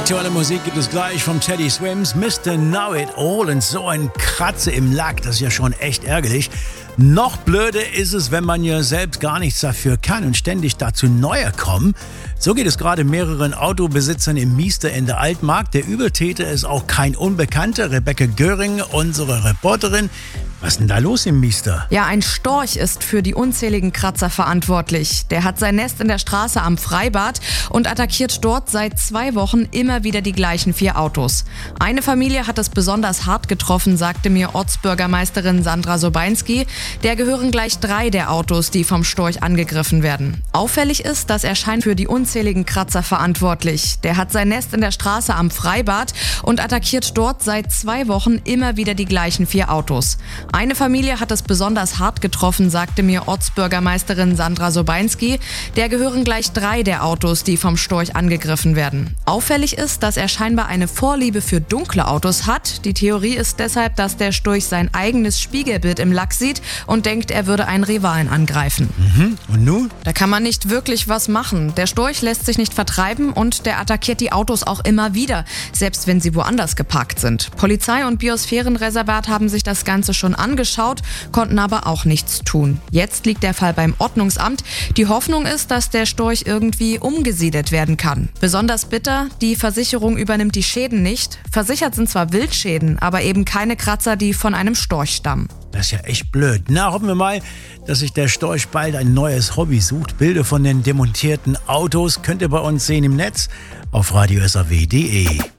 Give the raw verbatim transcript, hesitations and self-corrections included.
Aktuelle Musik gibt es gleich vom Teddy Swims, Mister Know It All, und so ein Kratzer im Lack, das ist ja schon echt ärgerlich. Noch blöder ist es, wenn man ja selbst gar nichts dafür kann und ständig dazu neuer kommen. So geht es gerade mehreren Autobesitzern im Miester in der Altmark. Der Übeltäter ist auch kein Unbekannter. Rebecca Göring, unsere Reporterin. Was ist denn da los im Miester? Ja, ein Storch ist für die unzähligen Kratzer verantwortlich. Der hat sein Nest in der Straße am Freibad und attackiert dort seit zwei Wochen immer wieder die gleichen vier Autos. Eine Familie hat es besonders hart getroffen, sagte mir Ortsbürgermeisterin Sandra Sobeinski. Der gehören gleich drei der Autos, die vom Storch angegriffen werden. Auffällig ist, dass er scheint für die unzähligen Kratzer verantwortlich. Der hat sein Nest in der Straße am Freibad und attackiert dort seit zwei Wochen immer wieder die gleichen vier Autos. Eine Familie hat es besonders hart getroffen, sagte mir Ortsbürgermeisterin Sandra Sobeinski. Der gehören gleich drei der Autos, die vom Storch angegriffen werden. Auffällig ist, dass er scheinbar eine Vorliebe für dunkle Autos hat. Die Theorie ist deshalb, dass der Storch sein eigenes Spiegelbild im Lack sieht und denkt, er würde einen Rivalen angreifen. Mhm. Und nun? Da kann man nicht wirklich was machen. Der Storch lässt sich nicht vertreiben und der attackiert die Autos auch immer wieder, selbst wenn sie woanders geparkt sind. Polizei und Biosphärenreservat haben sich das Ganze schon angeschaut, konnten aber auch nichts tun. Jetzt liegt der Fall beim Ordnungsamt. Die Hoffnung ist, dass der Storch irgendwie umgesiedelt werden kann. Besonders bitter, die Versicherung übernimmt die Schäden nicht. Versichert sind zwar Wildschäden, aber eben keine Kratzer, die von einem Storch stammen. Das ist ja echt blöd. Na, hoffen wir mal, dass sich der Storch bald ein neues Hobby sucht. Bilder von den demontierten Autos könnt ihr bei uns sehen im Netz auf radio s a w punkt d e.